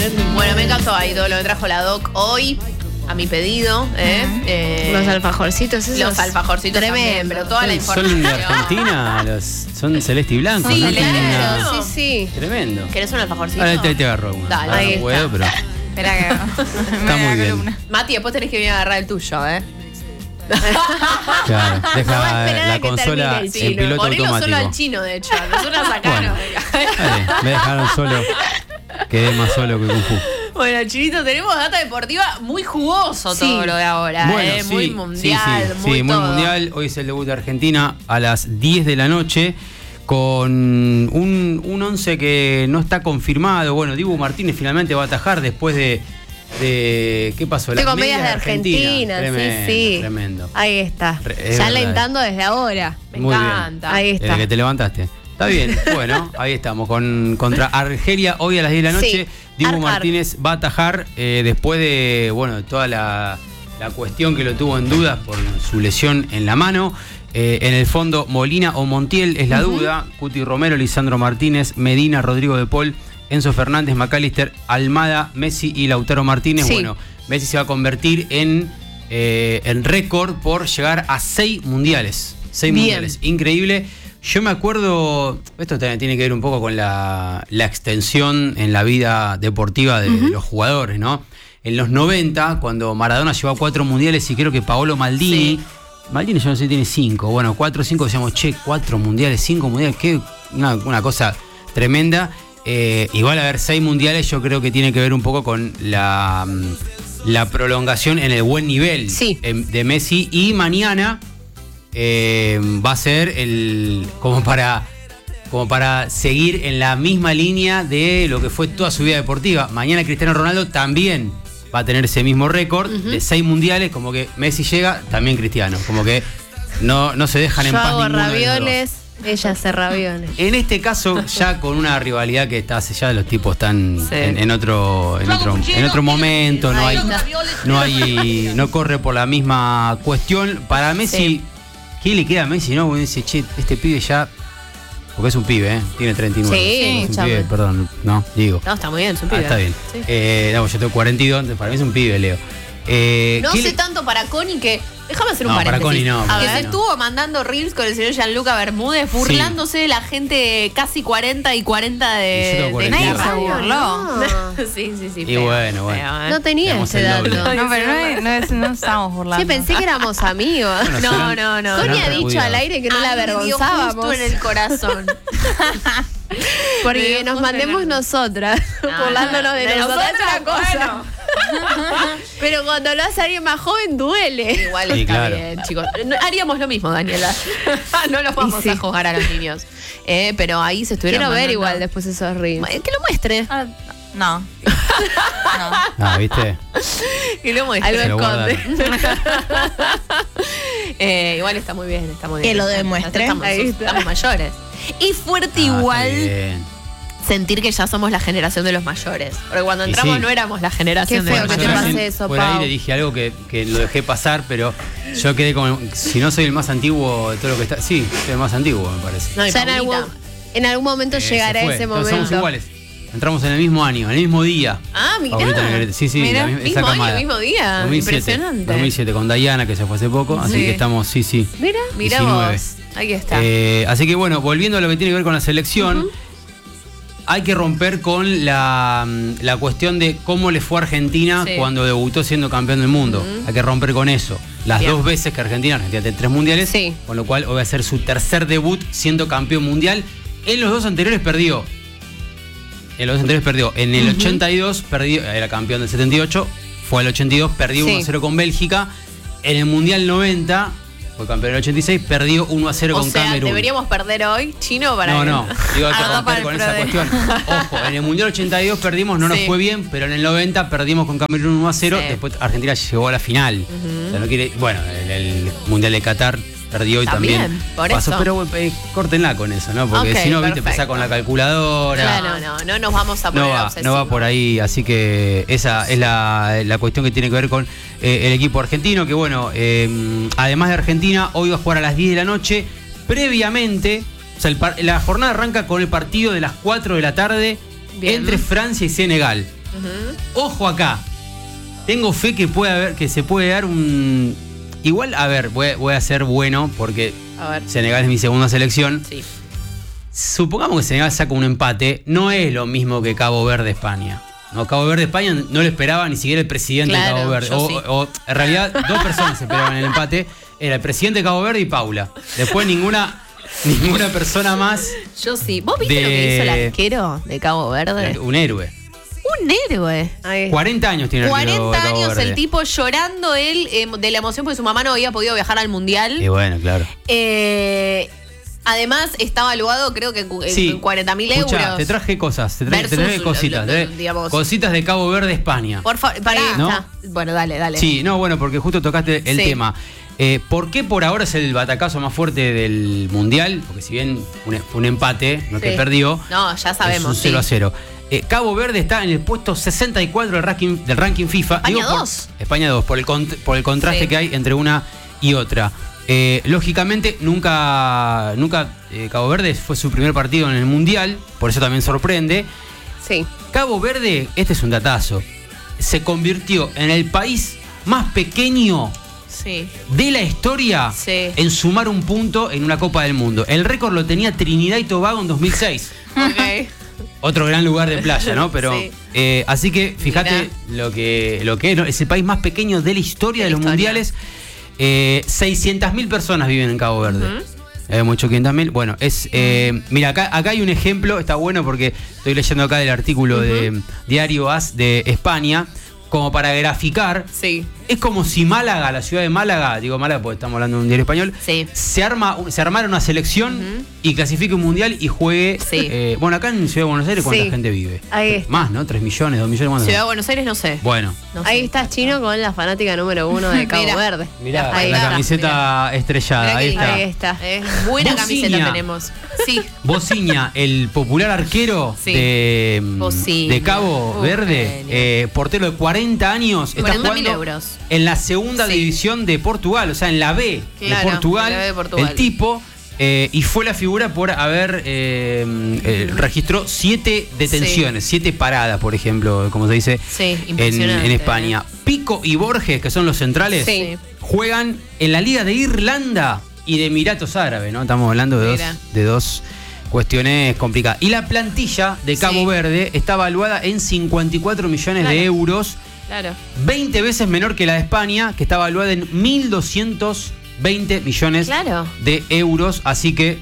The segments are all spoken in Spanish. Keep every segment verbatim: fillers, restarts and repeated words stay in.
Bueno, me encantó ahí todo lo que trajo la Doc hoy. A mi pedido, ¿eh? Uh-huh. eh los alfajorcitos, esos. Los alfajorcitos también, pero toda la información. Son de Argentina, los, son celeste y blanco. Sí, ¿no? claro, una... sí, sí. Tremendo. ¿Querés un alfajorcito? Ahora te, te agarro uno. Dale, ahí no puedo, pero. Espera que está muy bien. Una. Mati, después tenés que venir a agarrar el tuyo, ¿eh? Claro, deja no la consola en sí, piloto ponelo automático. Solo al chino, de hecho. Nosotros sacaron. Bueno, vale, me dejaron solo. Quedé más solo que Kung Fu. Bueno, Chinito, tenemos data deportiva muy jugoso sí. todo lo de ahora. Bueno, eh, sí, muy mundial. Sí, sí, muy, sí, muy mundial. Hoy es el debut de Argentina a las diez de la noche. Con un, un once que no está confirmado. Bueno, Dibu Martínez finalmente va a atajar después de. de ¿Qué pasó? Las medias de Argentina. Argentina. Tremendo, sí, sí. Tremendo. Ahí está. Es ya verdad. alentando desde ahora. Me Muy encanta. Bien. Ahí está. Desde que te levantaste. Está bien, bueno, ahí estamos. Con, contra Argelia, hoy a las diez de la noche. Sí. Dibu Martínez va a atajar eh, después de, bueno, toda la, la cuestión que lo tuvo en dudas por su lesión en la mano. Eh, en el fondo, Molina o Montiel es la uh-huh. duda. Cuti Romero, Lisandro Martínez, Medina, Rodrigo de Paul, Enzo Fernández, McAllister, Almada, Messi y Lautaro Martínez. Sí. Bueno, Messi se va a convertir en, eh, en récord por llegar a seis mundiales. Seis Bien. mundiales. Increíble. Yo me acuerdo, esto tiene que ver un poco con la, la extensión en la vida deportiva de, uh-huh. de los jugadores, ¿no? En los noventa, cuando Maradona llevó a cuatro mundiales y creo que Paolo Maldini, sí. Maldini yo no sé si tiene cinco, bueno, cuatro o cinco, decíamos, che, cuatro mundiales, cinco mundiales, qué una, una cosa tremenda. Eh, igual a ver, seis mundiales yo creo que tiene que ver un poco con la, la prolongación en el buen nivel sí. de Messi. Y mañana eh, va a ser el como para, como para seguir en la misma línea de lo que fue toda su vida deportiva. Mañana Cristiano Ronaldo también va a tener ese mismo récord uh-huh. de seis mundiales, como que Messi llega, también Cristiano, como que no, no se dejan Yo en paz hago ninguno ravioles. de los dos. Ella hace raviones. En este caso, ya con una rivalidad que está sellada, los tipos están sí. en, en otro, en otro, en otro momento, no hay, no hay, no corre por la misma cuestión. Para Messi, sí. ¿qué le queda a Messi? No, uno dice, che, este pibe ya, porque es un pibe, ¿eh? Tiene treinta y nueve. Sí, es un pibe, perdón, no, digo. No, está muy bien, es un pibe. Ah, está bien. Sí. Eh, no, yo tengo cuarenta y dos, para mí es un pibe, Leo. Eh, no sé le... tanto para Connie que. Déjame hacer un no, paréntesis. Para Connie no. A ver, que se no. estuvo mandando reels con el señor Gianluca Bermúdez, burlándose sí. de la gente casi cuarenta y cuarenta de. de nadie se burló. No. sí, sí, sí. Y feo, bueno, bueno. Feo, ¿eh? No tenía ese dato. No, pero no, no, es, no estábamos burlando. Sí, pensé que éramos amigos. Bueno, no, no, no. Connie ha dicho al aire que no la avergonzábamos. Justo en el corazón. Porque nos mandemos nosotras, no, burlándonos de, de nosotras es una cosa. Bueno. Pero cuando lo hace alguien más joven, duele. Igual sí, está claro. bien, chicos. Haríamos lo mismo, Daniela. No los vamos sí. a juzgar a los niños. Eh, pero ahí se estuvieron Quiero mandando... ver igual después esos reels. Que lo muestre. Ah, no. no. Ah, ¿viste? Que lo muestre. Algo esconde. eh, igual está muy bien, está muy bien. Que lo demuestre. Estamos, estamos mayores. Y fuerte ah, igual sentir que ya somos la generación de los mayores. Porque cuando entramos sí. no éramos la generación Qué feo de los que mayores. te pase eso, Por Pau. ahí le dije algo que, que lo dejé pasar, pero yo quedé como, si no soy el más antiguo de todo lo que está. Sí, soy el más antiguo, me parece. No, o sea, en, algún, en algún momento eh, llegará ese momento. No, somos iguales. Entramos en el mismo año, en el mismo día. Ah, mirá. Sí, sí, mirá, la misma, mismo esa año, mismo día. dos mil siete, Impresionante. dos mil siete, con Dayana, que se fue hace poco. Sí. Así que estamos, sí, sí. Mira, mira vos. Ahí está. Eh, así que bueno, volviendo a lo que tiene que ver con la selección, uh-huh. hay que romper con la, la cuestión de cómo le fue a Argentina sí. cuando debutó siendo campeón del mundo. Uh-huh. Hay que romper con eso. Las Bien. dos veces que Argentina, Argentina tiene tres mundiales, sí. con lo cual hoy va a ser su tercer debut siendo campeón mundial. En los dos anteriores perdió. En los dos anteriores perdió. En el uh-huh. ochenta y dos perdió, era campeón del setenta y ocho, fue al ochenta y dos, perdió sí. uno a cero con Bélgica. En el Mundial noventa, fue campeón del ochenta y seis, perdió uno a cero o con sea, Camerún. ¿Deberíamos perder hoy, Chino? Para no, que... no, digo, hay que ah, romper con esa cuestión. Ojo, en el Mundial ochenta y dos perdimos, no sí. nos fue bien, pero en el noventa perdimos con Camerún uno a cero, sí. después Argentina llegó a la final. Uh-huh. O sea, no quiere, bueno, el, el Mundial de Qatar perdió y también, también por pasó, eso. Pero eh, córtenla con eso, ¿no? Porque okay, si no, viste, empezá con la calculadora. Claro, no, no, no nos vamos a poner no va, obsesivos. No va por ahí, así que esa es la, la cuestión que tiene que ver con eh, el equipo argentino, que bueno, eh, además de Argentina, hoy va a jugar a las diez de la noche. Previamente, o sea, el, la jornada arranca con el partido de las cuatro de la tarde Bien. entre Francia y Senegal. Uh-huh. Ojo acá. Tengo fe que puede haber, que se puede dar un. Igual, a ver, voy, voy a ser bueno porque a ver. Senegal es mi segunda selección. Sí. Supongamos que Senegal saca un empate, no es lo mismo que Cabo Verde España. No, Cabo Verde España no lo esperaba ni siquiera el presidente claro, de Cabo Verde. O, sí. o en realidad dos personas esperaban el empate. Era el presidente de Cabo Verde y Paula. Después ninguna, ninguna persona más. Yo sí. ¿Vos viste de, lo que hizo el arquero de Cabo Verde? Un héroe. Un héroe. cuarenta años tiene el arquero cuarenta de Cabo años Verde. el tipo llorando él eh, de la emoción porque su mamá no había podido viajar al mundial. Y bueno, claro. Eh, además está evaluado creo que en Sí. cuarenta mil euros. Escuchá, te traje cosas, te traje, te traje Versus, cositas. lo- lo- te- digamos. Cositas de Cabo Verde España. Por favor, pará. ¿No? Está. Bueno, dale, dale. Sí, no, bueno, porque justo tocaste el Sí. tema. Eh, ¿Por qué por ahora es el batacazo más fuerte del Mundial? Porque si bien un, fue un empate, no es que Sí. perdió. No, ya sabemos. Es un sí. cero a cero. Eh, Cabo Verde está en el puesto sesenta y cuatro del ranking, del ranking FIFA. España por- dos. España dos, por el, cont- por el contraste Sí. que hay entre una y otra. Eh, lógicamente, nunca, nunca eh, Cabo Verde fue su primer partido en el Mundial, por eso también sorprende. Sí. Cabo Verde, este es un datazo, se convirtió en el país más pequeño Sí. de la historia Sí. en sumar un punto en una Copa del Mundo. El récord lo tenía Trinidad y Tobago en dos mil seis. Ok. Otro gran lugar de playa, ¿no? Pero Sí. eh, así que fíjate lo que, lo que es, ¿no? Es el país más pequeño de la historia de, De la los historia. mundiales. Eh, seiscientas mil personas viven en Cabo Verde. Ujú. Eh, mucho quinientas mil. Bueno, es. Eh, mira, acá, acá hay un ejemplo, está bueno porque estoy leyendo acá del artículo Ujú. de Diario As de España, como para graficar. Sí. Es como si Málaga, la ciudad de Málaga, digo Málaga porque estamos hablando de un diario español, Sí. se arma, se armara una selección Ujú. y clasifique un mundial y juegue. Sí. eh, bueno, acá en Ciudad de Buenos Aires, ¿cuánta Sí. gente vive? Ahí está. Más, ¿no? tres millones, dos millones, ¿cuánto? Ciudad de Buenos Aires no sé. Bueno, No Ahí sé. está Chino con la fanática número uno de Cabo Mira. Verde. mirá, Ahí la está. camiseta estrellada, Mirá ahí qué está. Ahí está. Eh, buena Bociña. camiseta tenemos. Sí. Bociña, el popular arquero Sí. de, Bociña. de Cabo Uh, Verde, genio. eh, portero de cuarenta años, está cuarenta mil jugando euros. en la segunda Sí. división de Portugal, o sea, en la B Claro, de Portugal, en la B de Portugal. el tipo, eh, y fue la figura por haber, eh, eh, registró siete detenciones, siete paradas, por ejemplo, como se dice Sí, en, impresionante. en España. Pico y Borges, que son los centrales, Sí. juegan en la Liga de Irlanda y de Emiratos Árabes, ¿no? Estamos hablando de dos, Mira. de dos cuestiones complicadas. Y la plantilla de Cabo Sí. Verde está evaluada en cincuenta y cuatro millones Claro. de euros, Claro. veinte veces menor que la de España, que está evaluada en mil doscientos veinte millones Claro. de euros. Así que.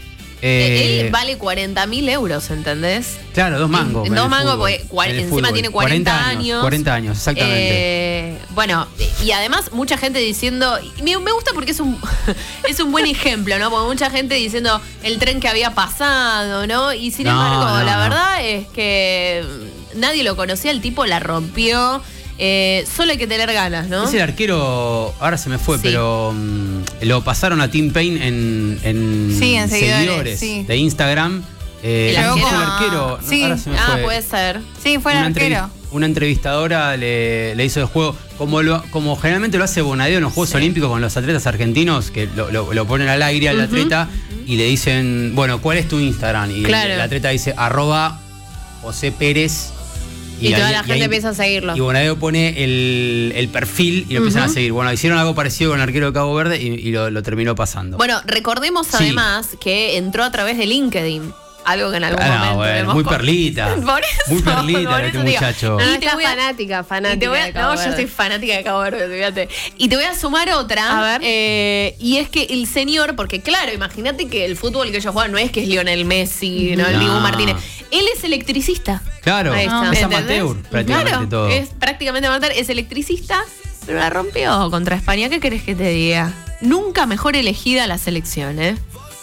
eh, Él vale cuarenta mil euros, ¿entendés? Claro, dos mangos. En en dos el mangos, fútbol, porque cua- en el encima fútbol. tiene cuarenta años. cuarenta años, exactamente. Eh, bueno, y además mucha gente diciendo, y me, me gusta porque es un es un buen ejemplo, ¿no? Porque mucha gente diciendo el tren que había pasado, ¿no? Y sin No, embargo, no, la no. verdad es que nadie lo conocía, el tipo la rompió. Eh, solo hay que tener ganas, ¿no? Es el arquero, ahora se me fue, Sí. pero mm, lo pasaron a Tim Payne en, en Sí, en seguidores, sí. de Instagram. Eh, ¿El no sé si arquero? fue el arquero, Sí. ahora se me Ah, fue. puede ser. Sí, fue el una, arquero. entrevi- una entrevistadora le, le hizo el juego, como lo, como generalmente lo hace Bonadeo en los Juegos Sí. Olímpicos con los atletas argentinos, que lo, lo- lo ponen al aire al Ujú. atleta y le dicen, bueno, ¿cuál es tu Instagram? Y el- Claro. el, atleta dice, arroba José Pérez. Y, toda ahí- la gente ahí- empieza a seguirlo. Y Bonadeo pone el, el perfil y lo empiezan Ujú. a seguir. Bueno, hicieron algo parecido con el arquero de Cabo Verde y, y lo, lo terminó pasando. Bueno, recordemos Sí. además que entró a través de LinkedIn. Algo que en algún Ah, no, momento bueno, hemos muy con- perlita. Por eso, Muy perlita por este eso digo. muchacho. No, Y no, te está voy a- fanática, Y fanática te voy a- de Cabo no, yo Verde. soy fanática de Cabo Verde, fíjate. Y te voy a sumar otra. A ver. eh, y es que el señor, porque claro, imagínate que el fútbol que ellos juegan no es que es Lionel Messi, no, el No. Dibu Martínez. Él es electricista. Claro, Ahí está. es ¿Entendés? amateur prácticamente Claro, todo. es prácticamente amateur, es electricista, pero la rompió contra España. ¿Qué querés que te diga? Nunca mejor elegida la selección, ¿eh?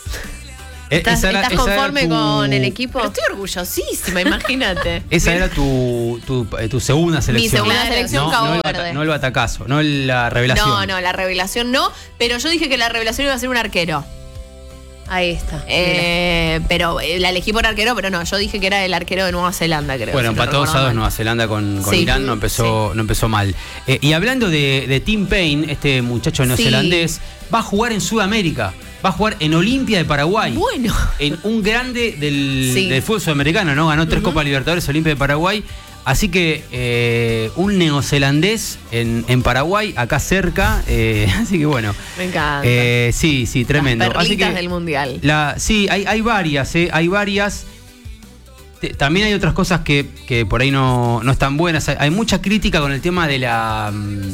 Eh, ¿Estás, esa era- estás esa era conforme tu- con el equipo? Pero estoy orgullosísima, imagínate. Esa era tu, tu, eh, tu segunda selección. segunda Claro. selección, no, Cabo no el bata- Verde. no el batacazo, no el- la revelación. No, no, la revelación no, pero yo dije que la revelación iba a ser un arquero. Ahí está. Eh, pero eh, la elegí por arquero, pero no, yo dije que era el arquero de Nueva Zelanda, creo. Bueno, si no empató dos recuerdo a dos mal. Nueva Zelanda con, con Sí. Irán, no empezó, no empezó mal. Eh, y hablando de, de Tim Payne, este muchacho neozelandés, va a jugar en Sudamérica, va a jugar en Olimpia de Paraguay. Bueno. En un grande del, Sí. del fútbol sudamericano, ¿no? Ganó tres Copas Libertadores, Olimpia de Paraguay. Así que eh, un neozelandés en, en Paraguay, acá cerca. Eh, así que bueno. Me encanta. Eh, sí, sí, tremendo. Las perlitas así que del mundial. La, sí, hay, hay varias, eh, hay varias. Te, también hay otras cosas que, que por ahí no, no están buenas. Hay, hay mucha crítica con el tema de la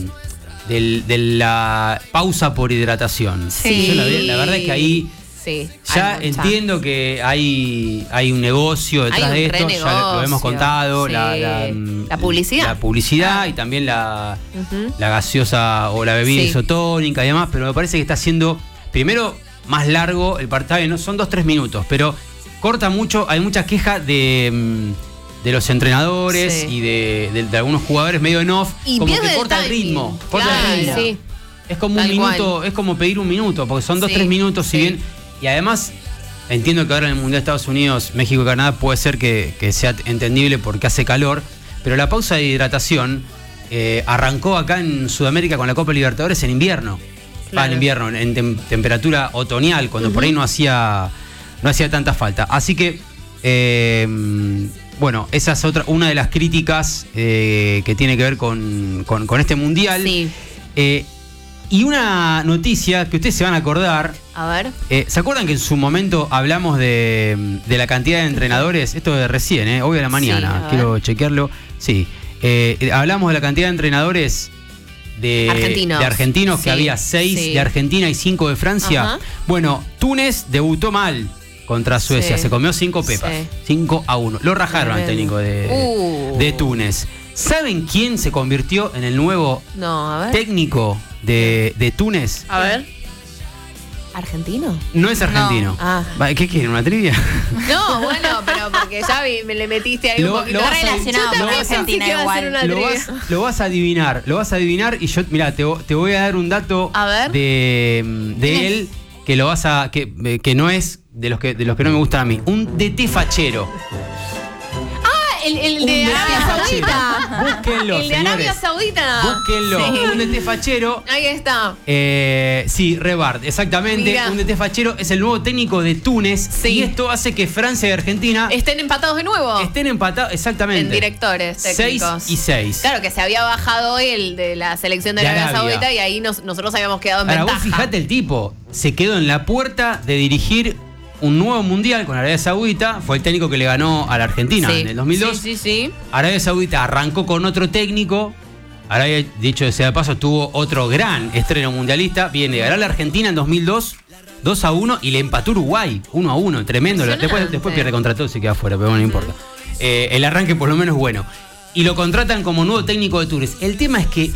del, de la pausa por hidratación. Sí. Yo la, la verdad es que ahí sí, ya hay mucha. entiendo que hay, hay un negocio detrás Hay un de esto, re ya lo, lo hemos negocio. contado. Sí. La, la, La publicidad. La publicidad y también la, Ujú. la gaseosa o la bebida Sí. isotónica y demás, pero me parece que está siendo, primero, más largo el partido, no son dos, tres minutos, pero corta mucho, hay mucha queja de, de los entrenadores Sí. y de, de- de algunos jugadores medio en off, Y como pierde que el corta el, timing. ritmo, corta Claro, el ritmo. sí. Es como un Tal minuto, cual. es como pedir un minuto, porque son dos, Sí, tres minutos, si sí. bien, y además entiendo que ahora en el Mundial de Estados Unidos, México y Canadá puede ser que, que sea entendible porque hace calor, pero la pausa de hidratación eh, arrancó acá en Sudamérica con la Copa Libertadores en invierno. Claro. Ah, en invierno, en tem- temperatura otoñal, cuando por ahí no hacía, no hacía tanta falta. Así que, eh, bueno, esa es otra, una de las críticas eh, que tiene que ver con, con- con este Mundial. Sí. Eh, y una noticia que ustedes se van a acordar. A ver. Eh, ¿Se acuerdan que en su momento hablamos de, de la cantidad de entrenadores? Esto de recién, ¿eh? Hoy a la mañana, Sí, a quiero chequearlo. Sí. Eh, eh, hablamos de la cantidad de entrenadores de Argentinos. de argentinos, Sí, que había seis sí. de Argentina y cinco de Francia. Ajá. Bueno, Túnez debutó mal contra Suecia, Sí. se comió cinco pepas, Sí. cinco a uno. Lo rajaron al técnico Tremendo. de, Uh. de Túnez. ¿Saben quién se convirtió en el nuevo No, a ver. técnico de, de Túnez? A ver. ¿Argentino? No es argentino. Ah. Va, ¿Qué quieren? ¿Una trivia? No, bueno, pero porque ya vi- me le metiste ahí Lo- un poquito. lo vas a- relacionado yo con también pensé Argentina que iba a ser igual. una lo, trivia. vas, lo vas a adivinar, lo vas a adivinar y yo, mira, te, te voy a dar un dato A ver. de, de él que lo vas a que, que no es de los que de los que no me gustan a mí. Un D T fachero. El, el Un de D T Arabia fachero. Saudita. Búsquenlo, El de Arabia señores. Saudita. Búsquenlo. Sí. Un D T fachero. Ahí está. Eh, sí, Rebard, exactamente. Mirá. Un D T fachero es el nuevo técnico de Túnez. Sí. Y esto hace que Francia y Argentina Estén empatados de nuevo. estén empatados. Exactamente. En directores técnicos. seis y seis. Claro que se había bajado el de la selección de De Arabia Arabia. Saudita y ahí nos- nosotros habíamos quedado en Ahora, ventaja. vos fijate el tipo, se quedó en la puerta de dirigir un nuevo mundial con Arabia Saudita, fue el técnico que le ganó a la Argentina Sí. en el dos mil dos. Sí, sí, sí. Arabia Saudita arrancó con otro técnico, Arabia, dicho sea de paso, tuvo otro gran estreno mundialista, viene a ganar a la Argentina en dos mil dos, dos a uno, y le empató Uruguay, uno a uno, tremendo. Después, Impresionante. después pierde contra todo y se queda afuera, pero bueno, no importa. Eh, el arranque por lo menos es bueno. Y lo contratan como nuevo técnico de Túnez. El tema es que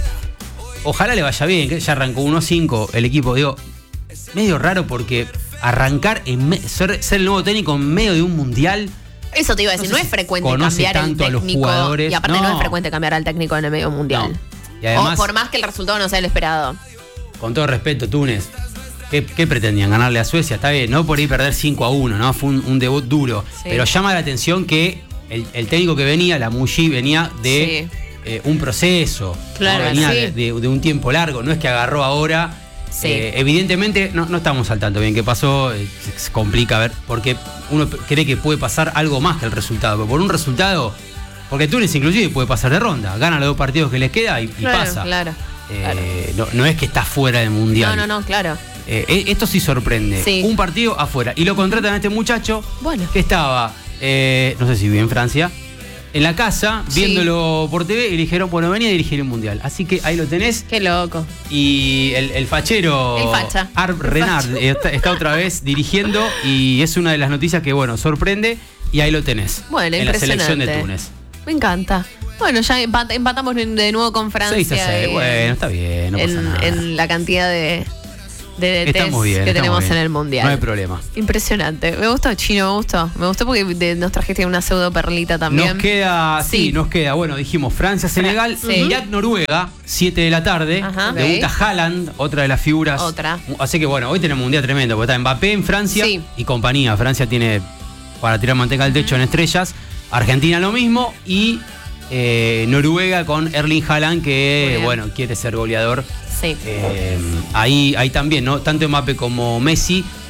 ojalá le vaya bien, que ya arrancó uno a cinco el equipo. Digo, medio raro porque arrancar, en me- ser, ser el nuevo técnico en medio de un mundial. Eso te iba a decir, No no, sé es si frecuente conoce cambiar el tanto a los técnico. jugadores. Y aparte no. No. es frecuente cambiar al técnico en el medio mundial. No. Y además, o por más que el resultado no sea el esperado. con todo respeto, Túnez, ¿qué, qué pretendían? ¿Ganarle a Suecia? Está bien, no por ahí perder cinco a uno, ¿no? Fue un, un debut duro. Sí. Pero llama la atención que el, el técnico que venía, la Muji, venía de Sí. eh, un proceso. Claro, ¿no? Venía sí. de, de- de un tiempo largo, no es que agarró ahora. Sí. Eh, evidentemente no, no estamos al tanto bien qué pasó, eh, se, se complica ver, porque uno p- cree que puede pasar algo más que el resultado, pero por un resultado, porque Túnez inclusive puede pasar de ronda, gana los dos partidos que les queda y, y Claro, pasa. claro. Eh, no, no es que está fuera del mundial. No, no, no, claro. Eh, eh, esto sí sorprende. Sí. Un partido afuera. Y lo contratan a este muchacho Bueno. que estaba, eh, no sé si vive en Francia, en la casa, Sí. viéndolo por T V, y le dijeron, bueno, venía a dirigir el mundial. Así que ahí lo tenés. Qué loco. Y el, el fachero El facha. Arp Renard está, está otra vez dirigiendo y es una de las noticias que, bueno, sorprende y ahí lo tenés. Bueno, en la selección de impresionante. Túnez. Me encanta. Bueno, ya empat- empatamos de nuevo con Francia. seis a seis, en- bueno, está bien, no pasa en, nada. en la cantidad de, de D Ts Estamos bien, que estamos tenemos bien. en el mundial. No hay problema. Impresionante. Me gustó, Chino, me gustó. Me gustó porque de- nos trajiste una pseudo perlita también. Nos queda, sí. Sí. nos queda, bueno, dijimos Francia-Senegal, Sí. Irak-Noruega, siete de la tarde. Ajá. Debuta Ok. Haaland, otra de las figuras. Otra. Así que bueno, hoy tenemos un día tremendo, porque está Mbappé en Francia Sí. y compañía. Francia tiene para tirar manteca al techo en estrellas. Argentina lo mismo y eh, Noruega con Erling Haaland, Muy que bien. bueno, quiere ser goleador. Sí. Eh, ahí, ahí también, ¿no? Tanto Mbappé como Messi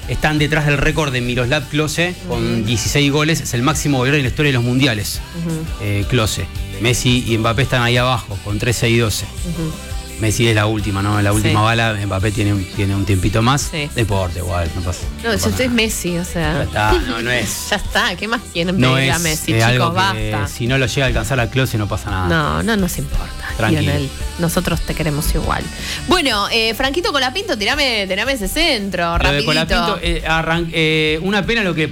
están detrás del récord de Miroslav Klose con dieciséis goles. Es el máximo goleador en la historia de los mundiales. Uh-huh. eh, Klose. Messi y Mbappé están ahí abajo con trece y doce. Uh-huh. Messi es la última, ¿no? La última sí. bala. Mbappé tiene, tiene un tiempito más. Sí. Deporte, igual, no pasa. No, no yo estoy Messi, o sea. Ya está, no, no es. Ya está, ¿qué más quieren no pedir es, a Messi, es chicos? Que, basta. Si no lo llega a alcanzar a Klose, no pasa nada. No, no nos importa. Tranquilo. Lionel. Nosotros te queremos igual. Bueno, eh, Franquito Colapinto, tirame, tirame ese centro, lo rapidito. De Colapinto, eh, arran- eh, una pena lo que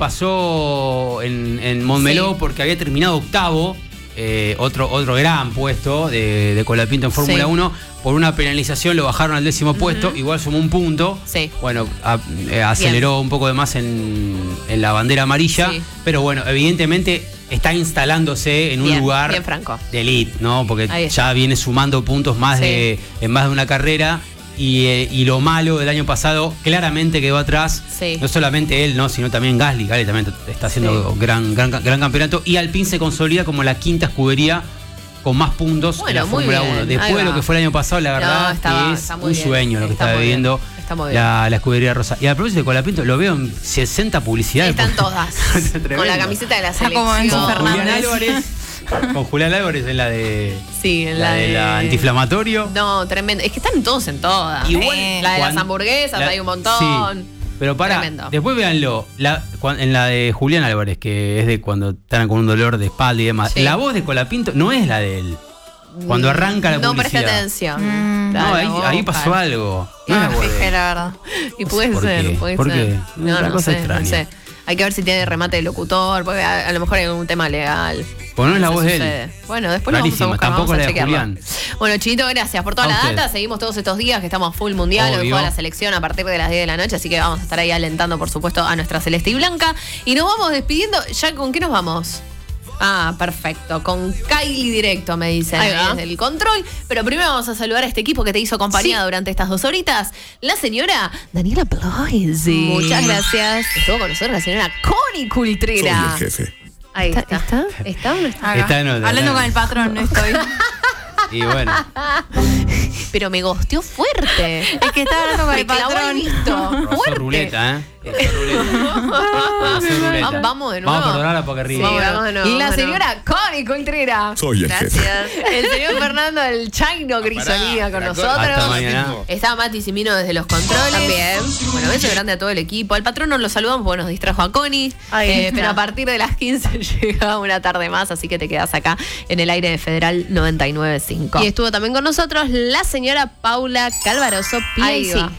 pasó en, en Montmeló, sí. porque había terminado octavo. Eh, otro, otro gran puesto de, de Colapinto en Fórmula sí. uno. Por una penalización lo bajaron al décimo uh-huh. puesto, igual sumó un punto. Sí. Bueno, a, eh, aceleró Bien. un poco de más en, en la bandera amarilla. Sí. Pero bueno, evidentemente está instalándose en un Bien. lugar Bien, Franco. de elite, ¿no? Porque ya viene sumando puntos más sí. de, en más de una carrera. Y, eh, y lo malo del año pasado claramente quedó atrás. Sí. No solamente él, no, sino también Gasly. Gasly también está haciendo sí. gran, gran, gran campeonato. Y Alpine se consolida como la quinta escudería con más puntos bueno, en la Fórmula uno. Después de lo que fue el año pasado, la verdad no, estaba, es un bien. sueño lo que está, está viviendo la, la escudería rosa. Y a propósito de Colapinto, lo veo en sesenta publicidades. Están todas. Con la camiseta de la selección. Como Julián Álvarez. Con Julián Álvarez en la de. Sí, en la, la de. de la antiinflamatorio. No, tremendo. Es que están todos en todas. Igual, eh, la de cuando, las hamburguesas, la, hay un montón. Sí, pero pará, tremendo. Después véanlo. La, en la de Julián Álvarez, que es de cuando están con un dolor de espalda y demás. Sí. La voz de Colapinto no es la de él. Cuando arranca la no publicidad. No presté atención. Mm. No, ahí, ahí pasó algo. No, no fijé, la verdad. Y puede ¿Por ser, qué? puede ¿Por ser. qué? No, Una no cosa sé, extraña. no sé. Hay que ver si tiene remate de locutor, porque a, a lo mejor hay algún tema legal. Pues no es la no voz sucede. de él. Bueno, después lo vamos a buscar, tampoco vamos a la de chequearlo. Julián. Bueno, Chinito, gracias por toda a la usted. data. Seguimos todos estos días que estamos full mundial. Obvio. Hoy juega la selección a partir de las diez de la noche, así que vamos a estar ahí alentando, por supuesto, a nuestra Celeste y Blanca. Y nos vamos despidiendo. ¿Ya con qué nos vamos? Ah, perfecto. Con Kylie directo, me dicen desde el control. Pero primero vamos a saludar a este equipo que te hizo compañía sí. durante estas dos horitas. La señora Daniela Bloise. Muchas gracias. Estuvo con nosotros la señora Connie Cultrera. Soy el jefe. Ahí está. ¿Está? ¿Está o no está? Está en otra, Hablando ¿no? con el patrón, no estoy. Y bueno. Pero me gosteó fuerte. Es que estaba hablando con me el patrón. Visto. Pasó ruleta, ¿eh? Pasó ruleta. Va, vamos de nuevo. Vamos a perdonarla porque ríe. Sí, vamos de nuevo. Y la vamos señora Connie Cultrera. Soy el Gracias. jefe. El señor Fernando del Chaino Grisolía con nosotros. Hasta mañana. Está Mati Simino desde los controles. También. Bueno, beso grande a todo el equipo. Al patrón nos lo saludamos porque nos distrajo a Connie. Eh, pero a partir de las quince llega una tarde más, así que te quedas acá en el aire de Federal noventa y nueve punto cinco. Y estuvo también con nosotros la señora Paula Calvaroso, P I C.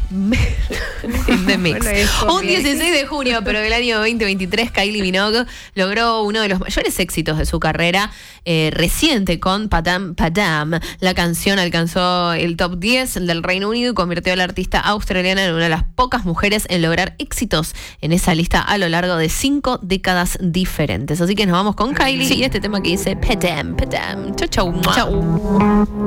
The Mix. Bueno, un dieciséis de junio, pero del año veinte veintitrés, Kylie Minogue logró uno de los mayores éxitos de su carrera eh, reciente con Padam Padam. La canción alcanzó el top diez del Reino Unido y convirtió a la artista australiana en una de las pocas mujeres en lograr éxitos en esa lista a lo largo de cinco décadas diferentes. Así que nos vamos con Kylie sí. y este tema que dice Padam Padam. Chau, chau. Chau.